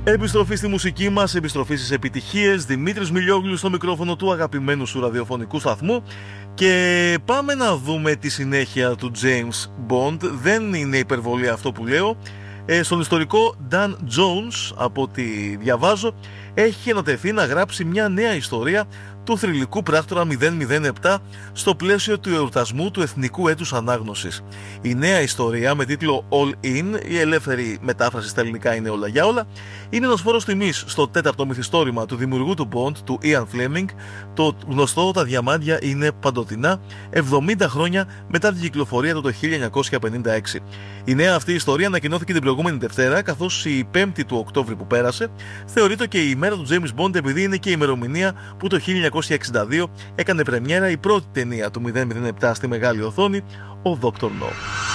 Επιστροφή στη μουσική μας, επιστροφή στις επιτυχίες. Δημήτρης Μιλιόγλου στο μικρόφωνο του αγαπημένου σου ραδιοφωνικού σταθμού. Και πάμε να δούμε τη συνέχεια του James Bond. Δεν είναι υπερβολή αυτό που λέω. Στον ιστορικό Dan Jones, από ό,τι διαβάζω, έχει ανατεθεί να γράψει μια νέα ιστορία του θρυλικού πράκτορα 007 στο πλαίσιο του εορτασμού του Εθνικού Έτους Ανάγνωσης. Η νέα ιστορία με τίτλο All In, η ελεύθερη μετάφραση στα ελληνικά είναι όλα για όλα, είναι ένας φόρος τιμής στο τέταρτο μυθιστόρημα του δημιουργού του Bond, του Ian Fleming, το γνωστό «Τα διαμάντια είναι παντοτινά», 70 χρόνια μετά την κυκλοφορία του το 1956. Η νέα αυτή ιστορία ανακοινώθηκε την προηγούμενη Δευτέρα, καθώς η 5η του Οκτώβρη που πέρασε θεωρείται και η ημέρα του James Bond, επειδή είναι και η ημερομηνία που το 1962 έκανε πρεμιέρα η πρώτη ταινία του 007 στη μεγάλη οθόνη, ο Dr. No.